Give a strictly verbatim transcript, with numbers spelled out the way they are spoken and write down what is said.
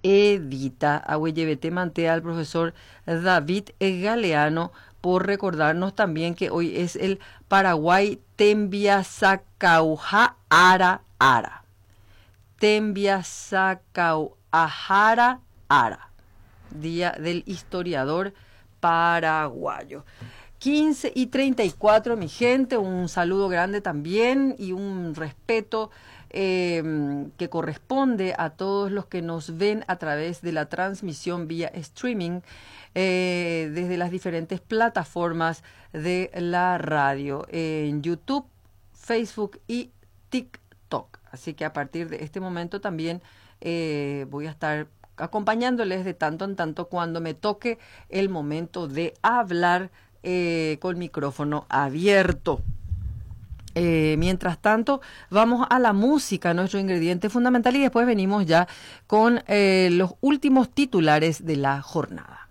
Edita. Agüeyebete mantea al profesor David Galeano por recordarnos también que hoy es el Paraguay Tembiasacauja Ara Ara. Tembiasacauajara Ara. Día del historiador paraguayo. quince y treinta y cuatro, mi gente, un saludo grande también y un respeto eh, que corresponde a todos los que nos ven a través de la transmisión vía streaming eh, desde las diferentes plataformas de la radio, en YouTube, Facebook y TikTok. Así que a partir de este momento también eh, voy a estar acompañándoles de tanto en tanto cuando me toque el momento de hablar Eh, con micrófono abierto. Eh, mientras tanto, vamos a la música, nuestro ingrediente fundamental, y después venimos ya con eh, los últimos titulares de la jornada.